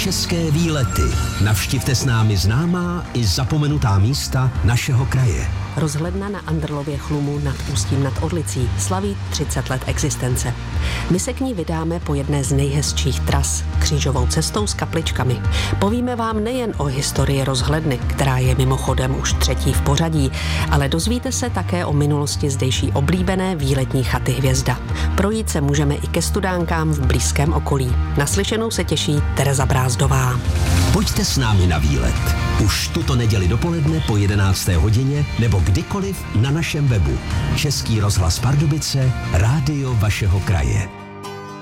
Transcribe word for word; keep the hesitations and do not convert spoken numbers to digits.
České výlety. Navštivte s námi známá i zapomenutá místa našeho kraje. Rozhledna na Andrlově Chlumu nad Ústím nad Orlicí slaví třicet let existence. My se k ní vydáme po jedné z nejhezčích tras, křížovou cestou s kapličkami. Povíme vám nejen o historii rozhledny, která je mimochodem už třetí v pořadí, ale dozvíte se také o minulosti zdejší oblíbené výletní chaty Hvězda. Projít se můžeme i ke studánkám v blízkém okolí. Naslyšenou se těší Tereza Brázdová. Pojďte s námi na výlet. Už tuto neděli dopoledne po jedenácté hodině nebo kdykoliv na našem webu. Český rozhlas Pardubice, rádio vašeho kraje.